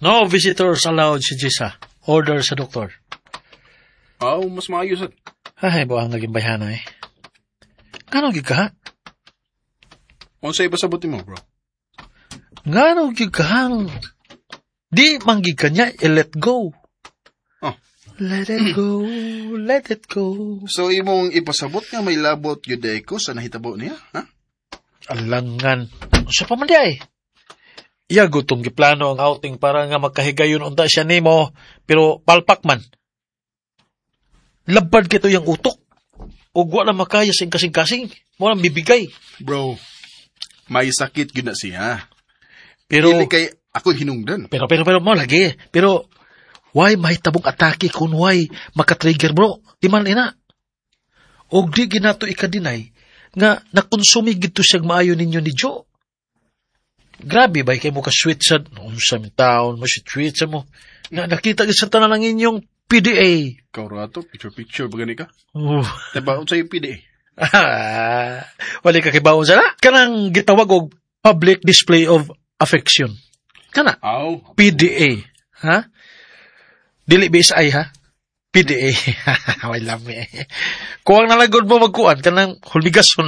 No visitors allowed si Jisa. Order sa doktor. Mas maayos at. Ay, buwang naging bayhana eh. Gano'ng gig ka? Unsay pasabot mo, bro? Gano'ng gig ka? Di manggig ka niya, let go. Let it go, let it go. So, imong ipasabot nga may labot yuday ko sa nahitabo niya, ha? Alangan. Sa pamandiya eh. Iya gutong giplano ang outing para nga magkahigayon unta siya nimo, pero palpak man. Labad kito yung utok. O wala makaya sing kasing-kasing. Mo lang bibigay. Bro, may sakit yun na siya. Pero, Dili kay ako hinungdan. pero mo lagi. Pero, why mahitabong atake kung why makatrigger bro? Di man ina. O di ginato ikadinay nga nakonsumi gito siyang maayo ninyo ni Joe. Grabe ba kayo mo ka-sweet sa sa taon mo sweet sa mo. Nakita sa tanan ng inyong PDA. Kaurato, picture ba gani ka? Nabaon sa yung PDA. Wali ka kibaon sa na. Kanang gitawag og public display of affection. Kana? PDA. Ha? Dili BSI ha? PDA. Wala me. Kuwang nalagod mo magkuan kanang hulbigason.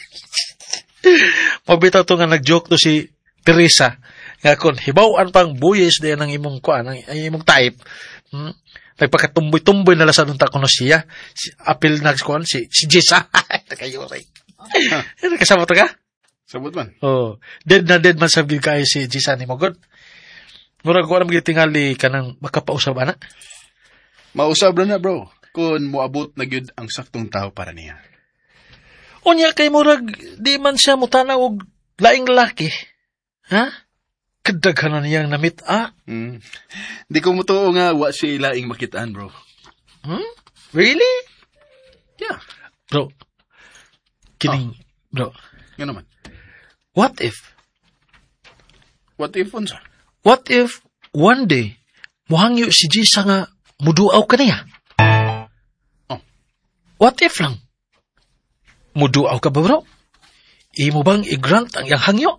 Mabitaw to nga nag-joke to si Teresa. Nga kon hibawan pang buyes din ang imong kuan, ang imong type. Nagpakatumboy-tumboy na lasan unta kuno siya. Apil na kuan si Jessa. Kayo ray. Kasama to ka? Sabot man. Dead man sabi kay si Jessa ni Mogod. Murag ko alam gitingali kanang makapausab ana. Mausab na bro. Kung moabot na gyud ang saktong tao para niya. Unya kay murag di man siya mutanaw og laing lalaki. Ha? Kadaghanan niyang namit Di ko mutuo nga wa siya ilaing makitaan, bro. Really? Yeah. Bro. Kining, bro. Nga naman. What if? What if, unsa? What if one day muhangyo si Jisa nga muduaw ka niya? What if lang? Muduaw ka ba, bro? Imo bang i-grant ang iyang hangyo?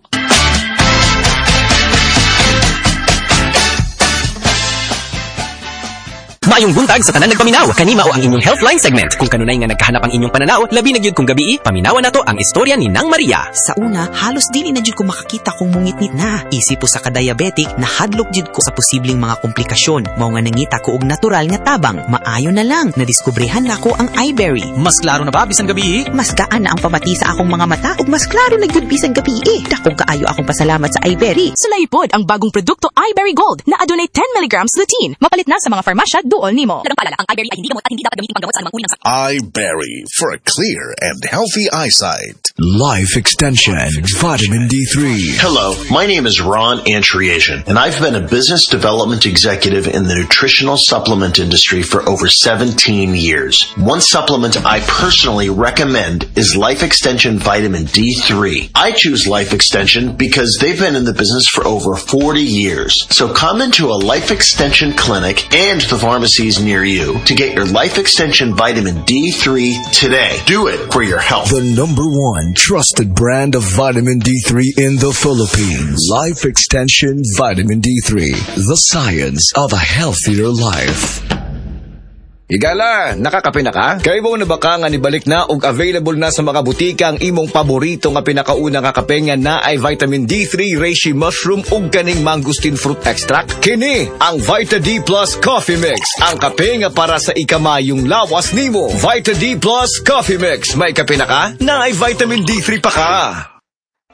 Maayong buntag sa tanan nagpaminaw. Kanima o ang inyong Healthline segment. Kung kanunay nga nagkahanap ang inyong pananaw, labi na gyud kung gabi, paminawan nato ang istorya ni Nang Maria. Sa una, halos dili na jud ko makakita kung mungitnit na. Isip po sa ka-diabetic, nahadlok jud ko sa posibleng mga komplikasyon. Mao nga nangita ko og natural nga tabang. Maayo na lang, nadiskubrehan na ko ang iBerry. Mas klaro na ba bisan gabi? Mas gaan na ang pamati sa akong mga mata ug mas klaro na gyud bisan gabi. Dakong kaayo akong pasalamat sa iBerry. Sulaipod ang bagong produkto iBerry Gold na adunay 10 mg lutein. Mapalit na sa mga farmasya duol nimo. Lagang paalala, ang iBerry ay hindi gamot at hindi dapat gamitin panggamot sa anumang uri ng sakit. iBerry for a clear and healthy eyesight. Life Extension Vitamin D3. Hello, my name is Ron Antriasian, and I've been a business development executive in the nutritional supplement industry for over 17 years. One supplement I personally recommend is Life Extension Vitamin D3. I choose Life Extension because they've been in the business for over 40 years. So come into a Life Extension clinic and the pharmacies near you to get your Life Extension Vitamin D3 today. Do it for your health. The #1 trusted brand of vitamin D3 in the Philippines. Life Extension Vitamin D3. The science of a healthier life. Higala, nakakape na ka? Kaya mo na baka nga nibalik na og available na sa mga butika ang imong paborito nga pinakauna nga kape nga na ay vitamin D3 reishi mushroom ug kaning mangosteen fruit extract. Kini ang Vita D Plus Coffee Mix, ang kape nga para sa ikamayong lawas nimo. Vita D Plus Coffee Mix, may kape na ka? Na ay vitamin D3 pa ka.